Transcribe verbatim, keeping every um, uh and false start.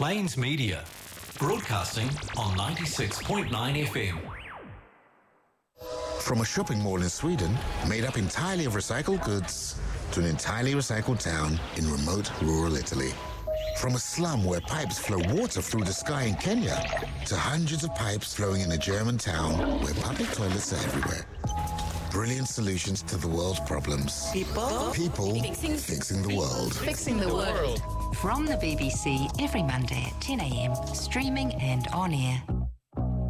Plains Media, broadcasting on ninety-six point nine F M. From a shopping mall in Sweden, made up entirely of recycled goods, to an entirely recycled town in remote rural Italy. From a slum where pipes flow water through the sky in Kenya, to hundreds of pipes flowing in a German town where public toilets are everywhere. Brilliant solutions to the world's problems. People. People Fixing, fixing the world. Fixing the world. From the B B C every Monday at ten a m, streaming and on air.